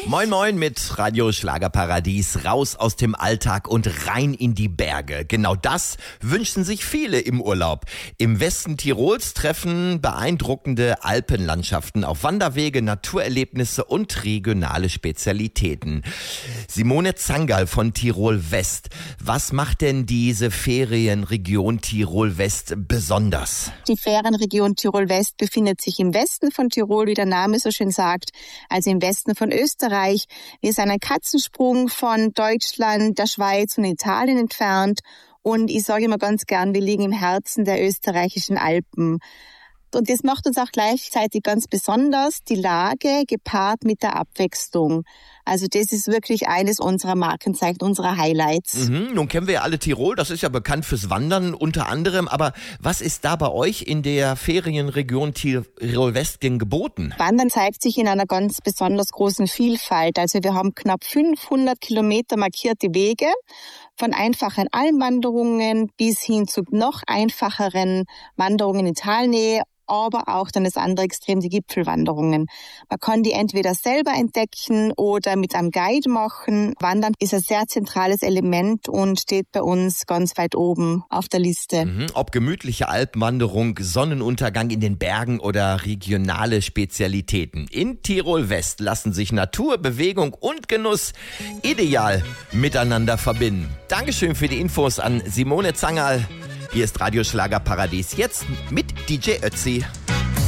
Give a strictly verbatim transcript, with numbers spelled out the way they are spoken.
Moin Moin mit Radio Schlagerparadies, raus aus dem Alltag und rein in die Berge. Genau das wünschen sich viele im Urlaub. Im Westen Tirols treffen beeindruckende Alpenlandschaften auf Wanderwege, Naturerlebnisse und regionale Spezialitäten. Simone Zangerl von Tirol West. Was macht denn diese Ferienregion Tirol West besonders? Die Ferienregion Tirol West befindet sich im Westen von Tirol, wie der Name so schön sagt, also im Westen von Österreich. Wir sind ein Katzensprung von Deutschland, der Schweiz und Italien entfernt. Und ich sage immer ganz gern, wir liegen im Herzen der österreichischen Alpen. Und das macht uns auch gleichzeitig ganz besonders, die Lage gepaart mit der Abwechslung. Also das ist wirklich eines unserer Markenzeichen, unserer Highlights. Mhm, nun kennen wir ja alle Tirol, das ist ja bekannt fürs Wandern unter anderem. Aber was ist da bei euch in der Ferienregion Tirol West denn geboten? Wandern zeigt sich in einer ganz besonders großen Vielfalt. Also wir haben knapp fünfhundert Kilometer markierte Wege, von einfachen Almwanderungen bis hin zu noch einfacheren Wanderungen in Talnähe, aber auch dann das andere Extrem, die Gipfelwanderungen. Man kann die entweder selber entdecken oder mit einem Guide machen. Wandern ist ein sehr zentrales Element und steht bei uns ganz weit oben auf der Liste. Mhm, ob gemütliche Alpenwanderung, Sonnenuntergang in den Bergen oder regionale Spezialitäten. In Tirol West lassen sich Natur, Bewegung und Genuss ideal miteinander verbinden. Dankeschön für die Infos an Simone Zangerl. Hier ist Radio Schlagerparadies jetzt mit D J Ötzi.